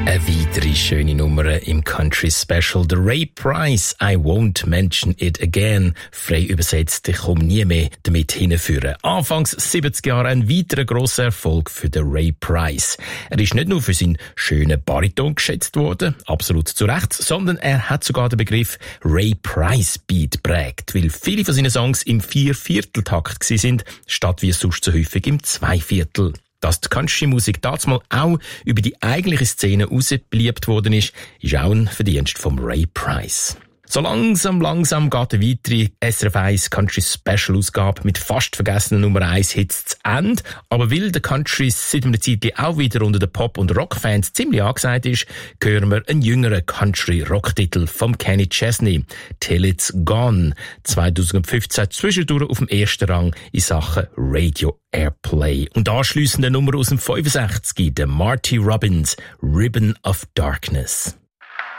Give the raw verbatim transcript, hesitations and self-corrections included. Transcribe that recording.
Eine weitere schöne Nummer im Country Special. The Ray Price, I Won't Mention It Again. Frei übersetzt, ich komme nie mehr damit hinführen. Anfangs siebzig Jahre ein weiterer grosser Erfolg für den Ray Price. Er ist nicht nur für seinen schönen Bariton geschätzt worden, absolut zu Recht, sondern er hat sogar den Begriff Ray Price Beat geprägt, weil viele von seinen Songs im Viervierteltakt sind, statt wie es sonst so häufig im Zweiviertel. Dass die Country-Musik damals auch über die eigentliche Szene raus beliebt worden ist, ist auch ein Verdienst vom Ray Price. So langsam, langsam geht eine weitere S R F eins Country Special Ausgabe mit fast vergessenen Nummer eins Hits zu Ende. Aber weil der Country seit einer Zeit auch wieder unter den Pop- und Rock-Fans ziemlich angesagt ist, hören wir einen jüngeren Country-Rock-Titel vom Kenny Chesney. Till It's Gone. zwanzig fünfzehn zwischendurch auf dem ersten Rang in Sachen Radio Airplay. Und anschliessend eine Nummer aus dem fünfundsechziger, der Marty Robbins, Ribbon of Darkness.